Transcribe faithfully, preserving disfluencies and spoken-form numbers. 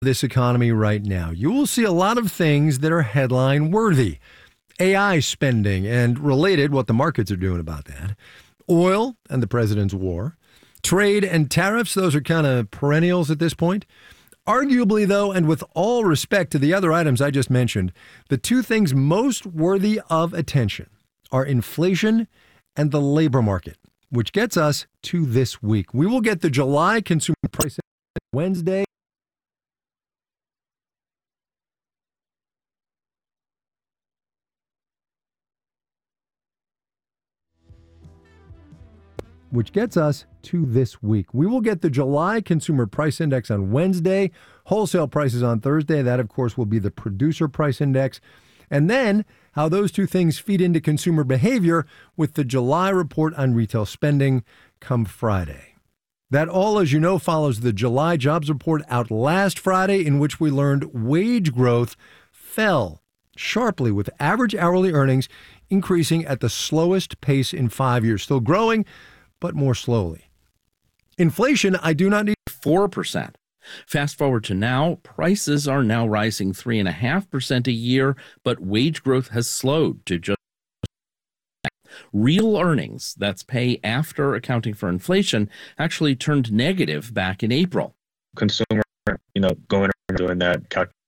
this economy right now, you will see a lot of things that are headline worthy. A I spending and related, what the markets are doing about that. Oil and the president's war. Trade and tariffs, those are kind of perennials at this point. Arguably, though, and with all respect to the other items I just mentioned, the two things most worthy of attention are inflation and the labor market, which gets us to this week. We will get the July consumer price index Wednesday. Which gets us to this week. We will get the July Consumer Price Index on Wednesday, wholesale prices on Thursday. That, of course, will be the Producer Price Index. And then how those two things feed into consumer behavior with the July report on retail spending come Friday. That all, as you know, follows the July jobs report out last Friday, in which we learned wage growth fell sharply, with average hourly earnings increasing at the slowest pace in five years. Still growing, but more slowly. Inflation, I do not need four percent. Fast forward to now, prices are now rising three point five percent a year, but wage growth has slowed to just real earnings, that's pay after accounting for inflation, actually turned negative back in April. Consumer, you know, going around doing that calculation